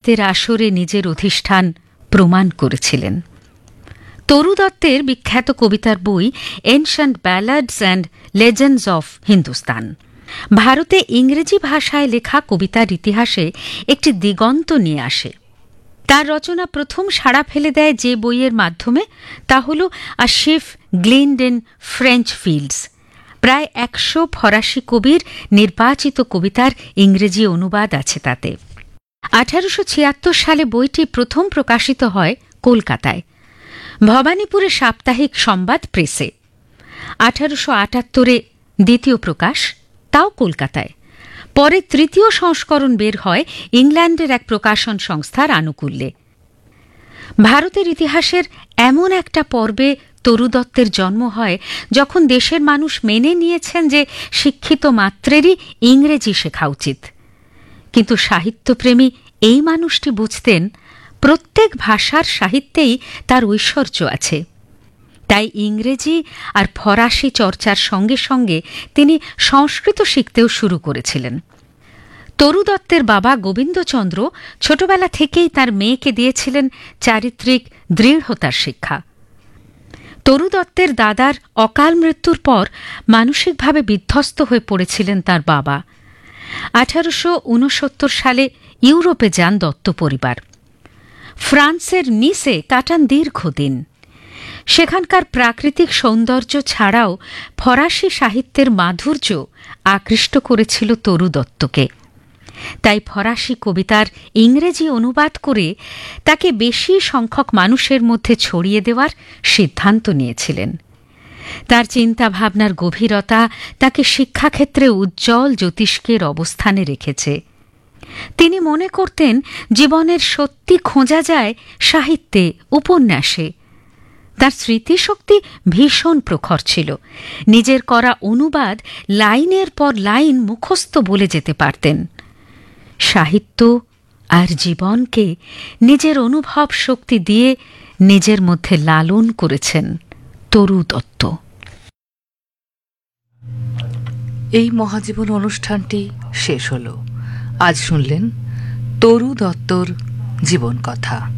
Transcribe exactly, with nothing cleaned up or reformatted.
সাহিত্যের আসরে নিজের অধিষ্ঠান প্রমাণ করেছিলেন। তরু দত্তের বিখ্যাত কবিতার বই ancient ব্যালাডস and legends of Hindustan ভারতে ইংরেজি ভাষায় লেখা কবিতার ইতিহাসে একটি দিগন্ত নিয়ে আসে। তার রচনা প্রথম সাড়া ফেলে দেয় যে বইয়ের মাধ্যমে, তা হল আ শিপ গ্লিনড ইন ফ্রেঞ্চ ফিল্ডস। প্রায় একশো ফরাসি কবির নির্বাচিত কবিতার ইংরেজি অনুবাদ আছে তাতে। আঠারোশো ছিয়াত্তর সালে বইটি প্রথম প্রকাশিত হয় কলকাতায়, ভবানীপুরে সাপ্তাহিক সংবাদ প্রেসে। আঠারোশো আটাত্তরে দ্বিতীয় প্রকাশ, তাও কলকাতায়। পরে তৃতীয় সংস্করণ বের হয় ইংল্যান্ডের এক প্রকাশন সংস্থার আনুকূল্যে। ভারতের ইতিহাসের এমন একটা পর্বে তরু দত্তের জন্ম হয় যখন দেশের মানুষ মেনে নিয়েছেন যে শিক্ষিত মাত্রেরই ইংরেজি শেখা উচিত। কিন্তু সাহিত্যপ্রেমী এই মানুষটি বুঝতেন প্রত্যেক ভাষার সাহিত্যেই তার ঐশ্বর্য আছে। তাই ইংরেজি আর ফরাসি চর্চার সঙ্গে সঙ্গে তিনি সংস্কৃত শিখতেও শুরু করেছিলেন। তরু দত্তের বাবা গোবিন্দচন্দ্র ছোটবেলা থেকেই তার মেয়েকে দিয়েছিলেন চারিত্রিক দৃঢ়তার শিক্ষা। তরু দত্তের দাদার অকাল মৃত্যুর পর মানসিকভাবে বিধ্বস্ত হয়ে পড়েছিলেন তার বাবা। আঠারোশো ঊনসত্তর সালে ইউরোপে যান দত্ত পরিবার। ফ্রান্সের নিসে কাটান দীর্ঘদিন। সেখানকার প্রাকৃতিক সৌন্দর্য ছাড়াও ফরাসি সাহিত্যের মাধুর্য আকৃষ্ট করেছিল তরু দত্তকে। তাই ফরাসি কবিতার ইংরেজি অনুবাদ করে তাকে বেশি সংখ্যক মানুষের মধ্যে ছড়িয়ে দেওয়ার সিদ্ধান্ত নিয়েছিলেন। তার চিন্তাভাবনার গভীরতা তাকে শিক্ষাক্ষেত্রে উজ্জ্বল জ্যোতিষ্কের অবস্থানে রেখেছে। তিনি মনে করতেন জীবনের সত্যি খোঁজা যায় সাহিত্যে, উপন্যাসে। তার স্মৃতিশক্তি ভীষণ প্রখর ছিল। নিজের করা অনুবাদ লাইনের পর লাইন মুখস্থ বলে যেতে পারতেন। সাহিত্য আর জীবনকে নিজের অনুভব শক্তি দিয়ে নিজের মধ্যে লালন করেছেন তরু দত্ত। এই মহাজীবন অনুষ্ঠানটি শেষ হল। আজ শুনলেন তরু দত্তর জীবন কথা।